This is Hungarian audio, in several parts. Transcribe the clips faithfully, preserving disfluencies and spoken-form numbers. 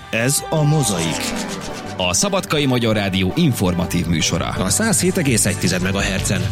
Ez a Mozaik. A Szabadkai Magyar Rádió informatív műsora. A száz hét egész egy megahertzen.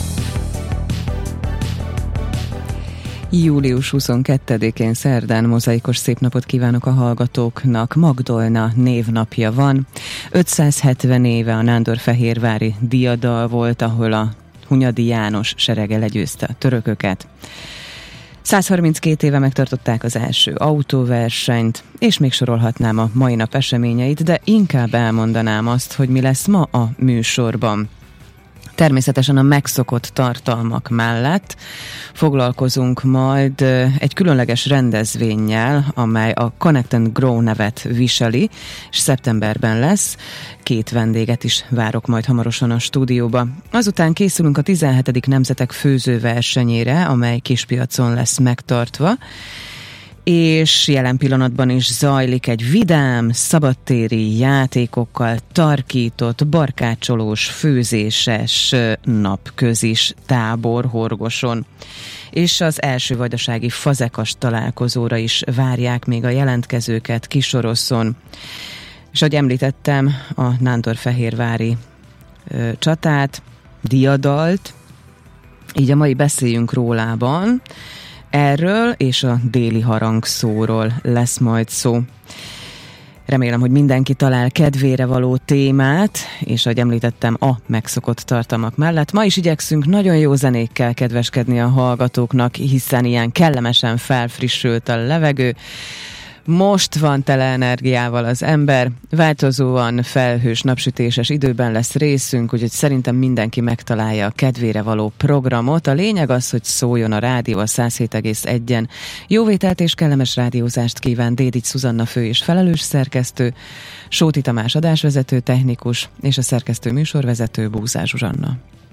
július huszonkettedikén szerdán mozaikos szép napot kívánok a hallgatóknak. Magdolna névnapja van. ötszázhetven éve a nándorfehérvári diadal volt, ahol a Hunyadi János serege legyőzte a törököket. százharminckét éve megtartották az első autóversenyt, és még sorolhatnám a mai nap eseményeit, de inkább elmondanám azt, hogy mi lesz ma a műsorban. Természetesen a megszokott tartalmak mellett foglalkozunk majd egy különleges rendezvénnyel, amely a Connect and Grow nevet viseli, és szeptemberben lesz. Két vendéget is várok majd hamarosan a stúdióba. Azután készülünk a tizenhetedik Nemzetek főzőversenyére, amely Kispiacon lesz megtartva, és jelen pillanatban is zajlik egy vidám, szabadtéri játékokkal tarkított, barkácsolós, főzéses napközis tábor Horgoson. És az első vajdasági fazekas találkozóra is várják még a jelentkezőket Kisoroszon. És ahogy említettem, a nándorfehérvári ö, csatát, diadalt, így a mai beszéljünk rólában. Erről és a déli harangszóról lesz majd szó. Remélem, hogy mindenki talál kedvére való témát, és ahogy említettem, a megszokott tartalmak mellett. Ma is igyekszünk nagyon jó zenékkel kedveskedni a hallgatóknak, hiszen ilyen kellemesen felfrissült a levegő. Most van tele energiával az ember, változóan felhős, napsütéses időben lesz részünk, úgyhogy szerintem mindenki megtalálja a kedvére való programot. A lényeg az, hogy szóljon a rádió a száz hét egész egyen. Jó vételt és kellemes rádiózást kíván Dédics Szuzanna fő és felelős szerkesztő, Sóti Tamás adásvezető technikus, és a szerkesztő műsorvezető Búzár Zsuzsanna.